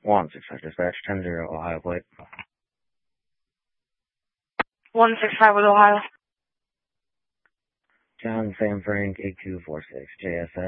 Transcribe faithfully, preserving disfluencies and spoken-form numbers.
one six five dispatch, ten zero Ohio plate. one six five with Ohio. John Sam Frank, eight two four six, J S S.